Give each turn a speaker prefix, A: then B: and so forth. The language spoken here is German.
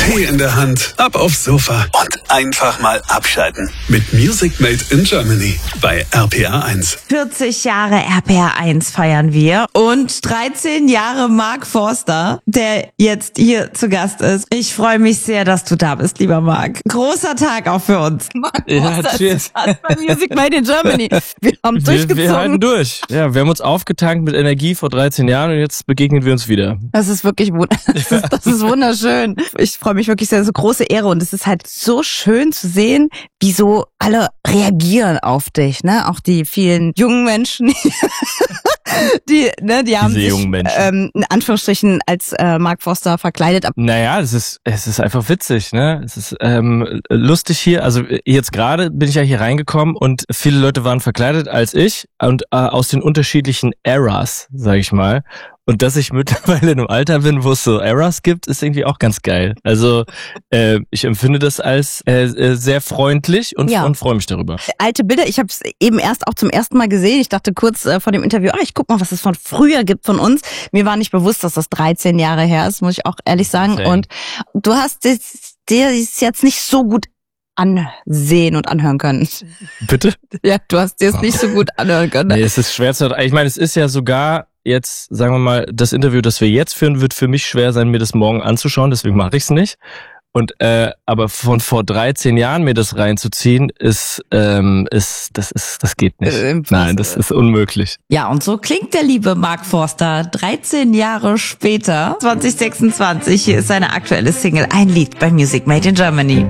A: Tee in der Hand, ab aufs Sofa und einfach mal abschalten. Mit Music Made in Germany bei RPR 1.
B: 40 Jahre RPR 1 feiern wir und 13 Jahre Mark Forster, der jetzt hier zu Gast ist. Ich freue mich sehr, dass du da bist, lieber Mark. Großer Tag auch für uns.
C: Mark Forster ist bei Music Made in Germany. Wir haben durchgezogen.
D: Wir halten durch. Ja, wir haben uns aufgetankt mit Energie vor 13 Jahren und jetzt begegnen wir uns wieder.
C: Das ist wirklich das ist wunderschön. Ich freue mich wirklich sehr, so große Ehre und es ist halt so schön zu sehen, wie so alle reagieren auf dich, ne? Auch die vielen jungen Menschen, die haben sich in Anführungsstrichen als Mark Forster verkleidet.
D: Naja, es ist einfach witzig, ne? Es ist lustig hier. Also jetzt gerade bin ich ja hier reingekommen und viele Leute waren verkleidet als ich und aus den unterschiedlichen Eras, sag ich mal. Und dass ich mittlerweile in einem Alter bin, wo es so Eras gibt, ist irgendwie auch ganz geil. Also ich empfinde das als sehr freundlich und freue mich darüber.
C: Alte Bilder, ich habe es eben erst auch zum ersten Mal gesehen. Ich dachte kurz vor dem Interview, ich guck mal, was es von früher gibt von uns. Mir war nicht bewusst, dass das 13 Jahre her ist, muss ich auch ehrlich sagen. Same. Und du hast dir jetzt nicht so gut ansehen und anhören können.
D: Bitte?
C: Ja, du hast dir es nicht so gut anhören können.
D: Nee, es ist schwer zu... Ich meine, es ist ja sogar jetzt, sagen wir mal, das Interview, das wir jetzt führen, wird für mich schwer sein, mir das morgen anzuschauen, deswegen mache ich es nicht. Und aber von vor 13 Jahren mir das reinzuziehen, das geht nicht. Nein, das ist unmöglich.
B: Ja, und so klingt der liebe Mark Forster 13 Jahre später, 2026. Hier ist seine aktuelle Single, ein Lied bei Music Made in Germany.